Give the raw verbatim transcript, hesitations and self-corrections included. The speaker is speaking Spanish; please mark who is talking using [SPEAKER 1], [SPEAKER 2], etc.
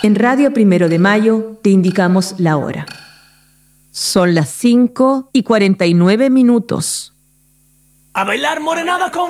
[SPEAKER 1] En Radio Primero de Mayo te indicamos la hora. Son las cinco y cuarenta y nueve minutos.
[SPEAKER 2] A bailar morenada con